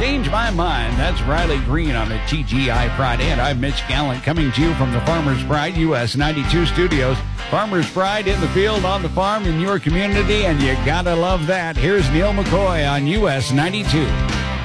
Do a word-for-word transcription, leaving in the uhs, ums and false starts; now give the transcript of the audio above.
Change My Mind. That's Riley Green on a T G I Friday, and I'm Mitch Gallant coming to you from the Farmers Pride U S ninety-two studios. Farmers Pride in the field, on the farm, in your community, and you gotta love that. Here's Neil McCoy on U S ninety-two.